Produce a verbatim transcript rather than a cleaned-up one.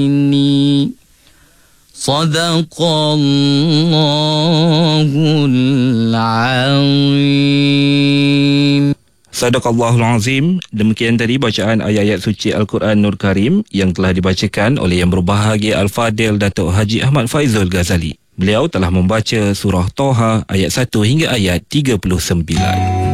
ini Sadaqallahul Azim. Sadaqallahul Azim. Demikian tadi bacaan ayat-ayat suci Al-Quran Nur Karim yang telah dibacakan oleh Yang Berbahagia Al-Fadil Datuk Haji Ahmad Faizul Ghazali. Beliau telah membaca surah Toha ayat satu hingga ayat tiga puluh sembilan.